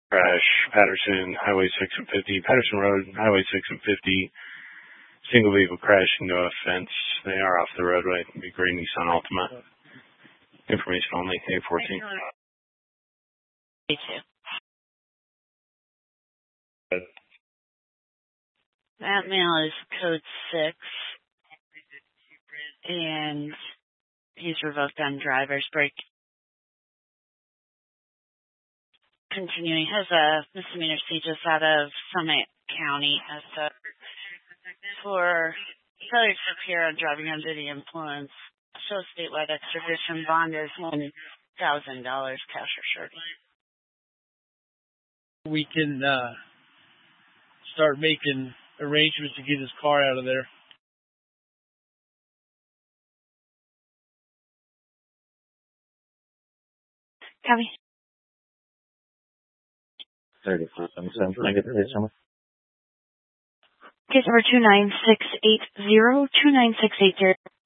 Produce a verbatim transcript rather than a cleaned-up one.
Crash, Patterson, Highway six and fifty, Patterson Road, Highway six and fifty. Single vehicle crash into a fence. They are off the roadway. It'd be gray Nissan Altima. Information only, eight fourteen. Me too. That male is code six, and he's revoked on driver's break. Continuing, has a misdemeanor seizure out of Summit County as a for failure to appear on driving under the influence. Show statewide extradition bond is one thousand dollars cash or surety. We can uh, start making arrangements to get his car out of there. Copy. thirty-four seventy-seven. Can I get the case number? Case number two nine six eight zero two nine six eight zero.